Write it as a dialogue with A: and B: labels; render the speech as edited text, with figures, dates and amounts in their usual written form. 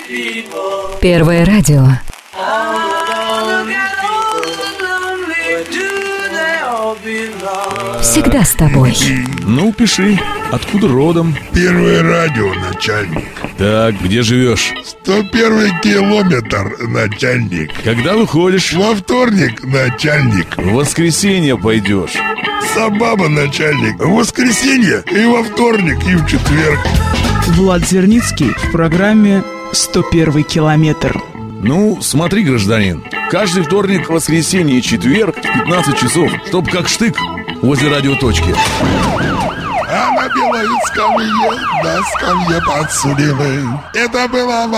A: Первое радио. Всегда с тобой.
B: Ну, пиши, откуда родом?
C: Первое радио, начальник.
B: Так, где живешь?
C: 101 километр, начальник.
B: Когда выходишь?
C: Во вторник, начальник.
B: В воскресенье пойдешь.
C: Собаба, начальник. В воскресенье и во вторник, и в четверг.
D: Влад Зерницкий в программе «101 километр».
B: Ну, смотри, гражданин, каждый вторник, воскресенье и четверг в 15 часов, чтоб как штык возле радиоточки.
C: А на белой скамье, на скамье подсудимых. Это было